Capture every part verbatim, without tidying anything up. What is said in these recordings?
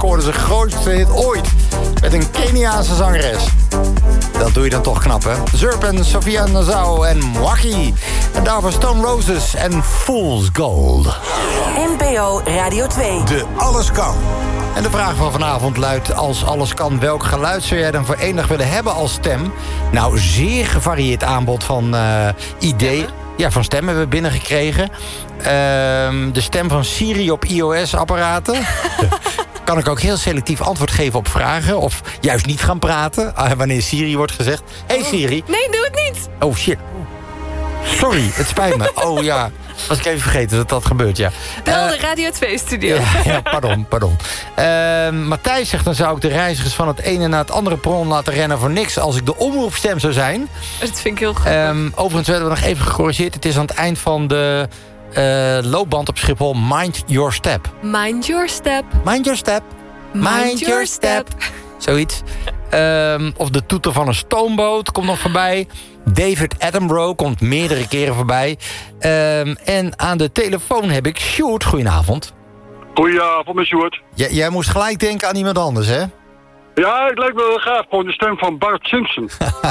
scoorde zijn grootste hit ooit met een Keniaanse zangeres. Dat doe je dan toch knap, hè? Zurp en Sofia Nazau en Mwaki. En daarvoor Stone Roses en Fool's Gold. N P O Radio twee. De Alles Kan. En de vraag van vanavond luidt: als alles kan, welk geluid zou jij dan voor enig willen hebben als stem? Nou, zeer gevarieerd aanbod van uh, idee. Ja, van stem hebben we binnengekregen. Uh, de stem van Siri op iOS-apparaten. Kan ik ook heel selectief antwoord geven op vragen. Of juist niet gaan praten, uh, wanneer Siri wordt gezegd. Hé hey Siri. Nee, doe het niet. Oh shit. Sorry, het spijt me. Oh ja, was ik even vergeten dat dat gebeurt, ja. Bel Uh, de Radio twee-studio. Ja, ja, pardon, pardon. Uh, Matthijs zegt, dan zou ik de reizigers van het ene naar het andere perron laten rennen voor niks als ik de omroepstem zou zijn. Dat vind ik heel grappig. Um, overigens werden we nog even gecorrigeerd. Het is aan het eind van de uh, loopband op Schiphol. Mind your step. Mind your step. Mind your step. Mind, Mind your, your step. step. Zoiets. Um, of de toeter van een stoomboot komt nog voorbij. David Attenborough komt meerdere keren voorbij. Um, en aan de telefoon heb ik Sjoerd. Goedenavond. Goedenavond, met Sjoerd. J- jij moest gelijk denken aan iemand anders, hè? Ja, het lijkt me wel gaaf. Gewoon de stem van Bart Simpson.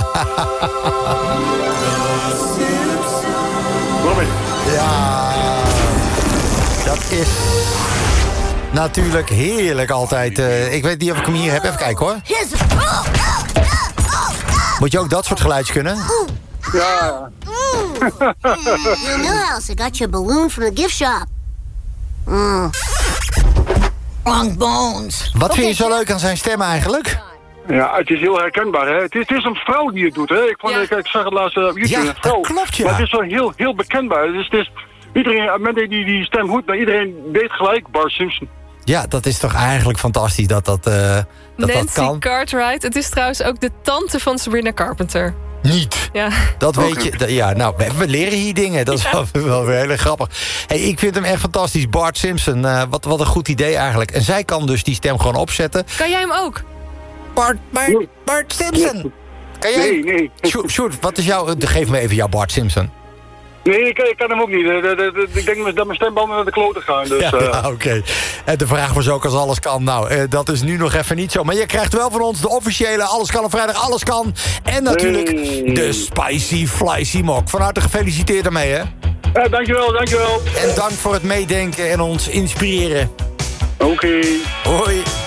Robin. Ja, dat is natuurlijk heerlijk altijd. Uh, ik weet niet of ik hem hier heb. Even kijken, hoor. Moet je ook dat soort geluidjes kunnen? Ja. Yo, Millhouse, I got your balloon from the gift shop. Mm. Wrong bones. Wat vind je zo leuk aan zijn stem eigenlijk? Ja, het is heel herkenbaar, hè. Het is, het is een vrouw die het doet, hè. Ik, vond, Ja. ik, ik zag het laatst op YouTube, Ja, een vrouw. dat klopt, ja. Maar het is wel heel, heel bekendbaar. Dus het is, iedereen, op mensen die die stem goed, maar iedereen weet gelijk Bart Simpson. Ja, dat is toch eigenlijk fantastisch dat dat, uh, dat, dat Nancy kan. Cartwright. Het is trouwens ook de tante van Sabrina Carpenter. Niet. Ja. Dat weet je. dat- Ja, nou, we, we leren hier dingen. Dat is wel, wel weer heel grappig. Hey, ik vind hem echt fantastisch. Bart Simpson. Uh, wat, wat een goed idee eigenlijk. En zij kan dus die stem gewoon opzetten. Kan jij hem ook? Bart, Bart, Bart Simpson. Kan jij? Nee, nee. Sjoerd, Sjoerd, wat is jouw... Geef me even jouw Bart Simpson. Nee, ik, ik kan hem ook niet. De- de- de- de- Ik denk dat mijn stembanden naar de kloten gaan. Dus, Ja, uh, ja oké. En de vraag was ook als alles kan. Nou, eh, dat is nu nog even niet zo. Maar je krijgt wel van ons de officiële Alles kan op vrijdag, alles kan. En natuurlijk Hey. de Spicy Flycy Mok. Van harte gefeliciteerd daarmee, hè. ja, dankjewel, dankjewel. En dank voor het meedenken en ons inspireren. Oké. Hoi.